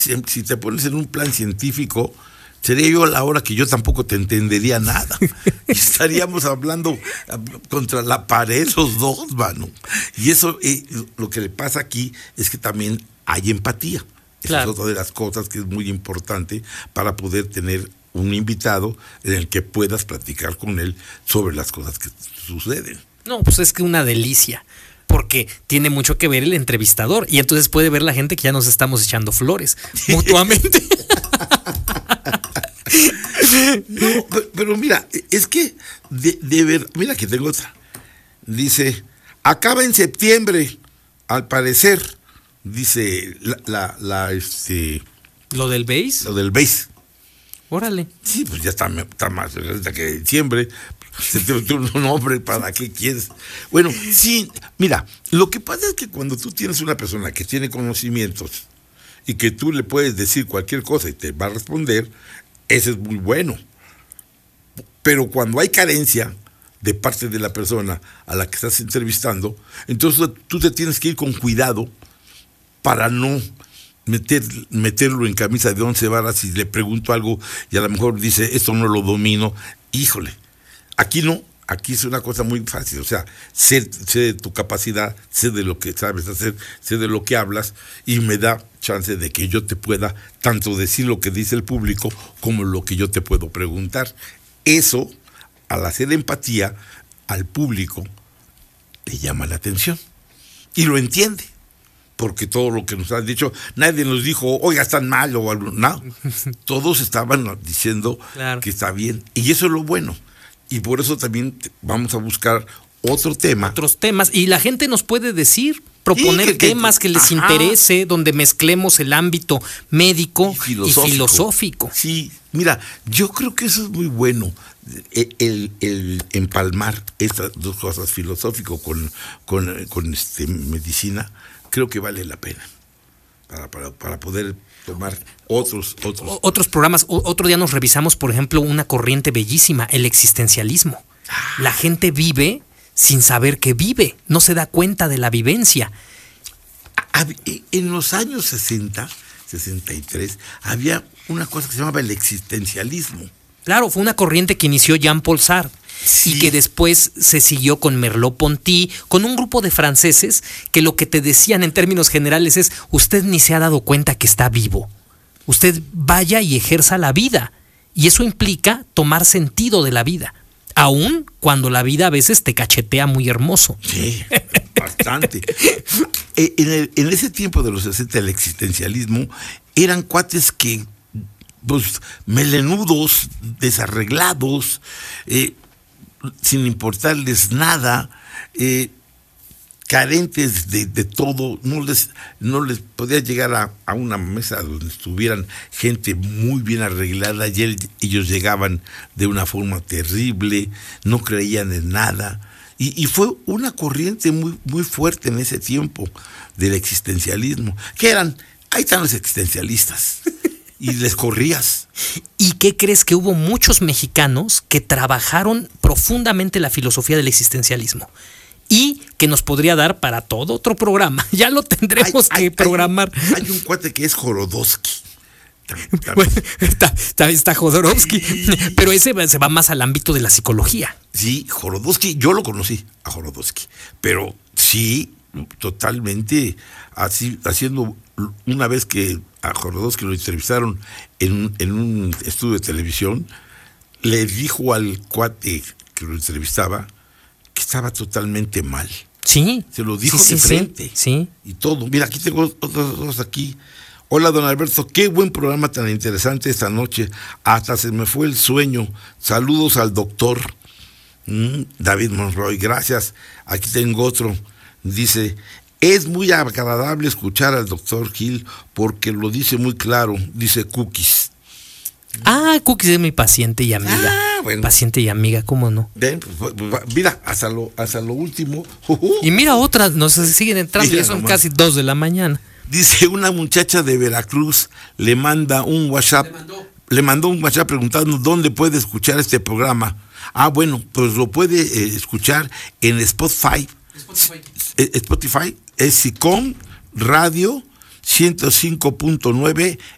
si te pones en un plan científico, sería yo a la hora que yo tampoco te entendería nada. Y estaríamos hablando contra la pared los dos, mano. Y eso, lo que le pasa aquí es que también hay empatía. Claro. Esa es otra de las cosas que es muy importante para poder tener un invitado en el que puedas platicar con él sobre las cosas que suceden. No, pues es que una delicia, porque tiene mucho que ver el entrevistador y entonces puede ver la gente que ya nos estamos echando flores mutuamente. No, pero mira, es que de ver, mira que tengo otra. Dice, acaba en septiembre, al parecer, dice ¿Lo del BASE? Lo del BASE. Órale. Sí, pues ya está más cerca que diciembre. Se te un nombre, ¿para qué quieres? Bueno, sí, mira, lo que pasa es que cuando tú tienes una persona que tiene conocimientos y que tú le puedes decir cualquier cosa y te va a responder, eso es muy bueno. Pero cuando hay carencia de parte de la persona a la que estás entrevistando, entonces tú te tienes que ir con cuidado para no meterlo en camisa de 11 varas. Si le pregunto algo y a lo mejor dice, esto no lo domino, híjole, aquí no, aquí es una cosa muy fácil, o sea, sé de tu capacidad, sé de lo que sabes hacer, sé de lo que hablas, y me da chance de que yo te pueda tanto decir lo que dice el público como lo que yo te puedo preguntar. Eso, al hacer empatía, al público le llama la atención y lo entiende. Porque todo lo que nos han dicho, nadie nos dijo, oiga, están mal o algo, no. Todos estaban diciendo claro, que está bien. Y eso es lo bueno. Y por eso también vamos a buscar otros temas. Y la gente nos puede decir, proponer temas que les interese, donde mezclemos el ámbito médico y filosófico. Sí, mira, yo creo que eso es muy bueno, el empalmar estas dos cosas, filosófico con medicina. Creo que vale la pena para poder tomar otros programas. Otro día nos revisamos, por ejemplo, una corriente bellísima, el existencialismo. La gente vive sin saber que vive, no se da cuenta de la vivencia. En los años 60, 63, había una cosa que se llamaba el existencialismo. Claro, fue una corriente que inició Jean-Paul Sartre. Sí. Y que después se siguió con Merleau-Ponty, con un grupo de franceses que lo que te decían en términos generales es, usted ni se ha dado cuenta que está vivo. Usted vaya y ejerza la vida. Y eso implica tomar sentido de la vida, aun cuando la vida a veces te cachetea muy hermoso. Sí, bastante. En ese tiempo de los 60, el existencialismo eran cuates que, pues, melenudos, desarreglados, sin importarles nada, carentes de todo, no les podía llegar a una mesa donde estuvieran gente muy bien arreglada y ellos llegaban de una forma terrible, no creían en nada, y fue una corriente muy, muy fuerte en ese tiempo del existencialismo, que eran, ahí están los existencialistas. Y les corrías. ¿Y qué crees? Que hubo muchos mexicanos que trabajaron profundamente la filosofía del existencialismo y que nos podría dar para todo otro programa. Ya lo tendremos que programar. Hay un cuate que es Jorodowski. Bueno, está Jodorowsky, pero ese se va más al ámbito de la psicología. Sí, Jorodowski, yo lo conocí a Jorodowski, pero sí, totalmente así, haciendo una vez que a Jorodowski lo entrevistaron en un estudio de televisión, le dijo al cuate que lo entrevistaba que estaba totalmente mal. Sí. Se lo dijo de frente. Sí. Y todo. Mira, aquí tengo otros dos aquí. Hola, don Alberto, qué buen programa tan interesante esta noche. Hasta se me fue el sueño. Saludos al doctor David Monroy. Gracias. Aquí tengo otro. Dice, es muy agradable escuchar al doctor Gil porque lo dice muy claro. Dice Cookies. Cookies es mi paciente y amiga. Bueno. Paciente y amiga, ¿cómo no? Bien, pues, mira, hasta lo último. Y mira otras, nos siguen entrando, ya son casi 2 de la mañana. Dice, una muchacha de Veracruz le manda un WhatsApp. Le mandó un WhatsApp preguntando dónde puede escuchar este programa. Bueno, pues lo puede escuchar en Spotify. Spotify es SICOM Radio 105.9